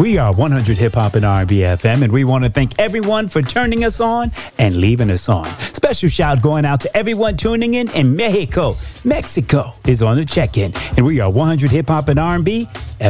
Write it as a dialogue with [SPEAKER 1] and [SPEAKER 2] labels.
[SPEAKER 1] We are 100 Hip Hop and R&B FM, and we want to thank everyone for turning us on and leaving us on. Special shout going out to everyone tuning in Mexico. Mexico is on the check-in, and we are 100 Hip Hop and R&B